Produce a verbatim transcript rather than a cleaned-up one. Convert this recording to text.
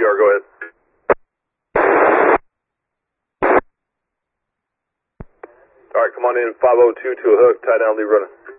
R, go ahead. Alright, come on in, five oh two to a hook, tie down, lead running.